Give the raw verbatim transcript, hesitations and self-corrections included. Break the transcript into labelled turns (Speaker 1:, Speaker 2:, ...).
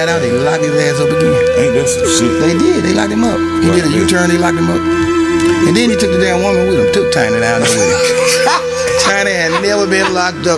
Speaker 1: got out, they locked his ass up again.
Speaker 2: Ain't that some shit?
Speaker 1: They did. They locked him up. He
Speaker 2: Right,
Speaker 1: did a U-turn. They locked him up. And then he took the damn woman with him. Took Tiny down there with him. Tiny had never been locked up.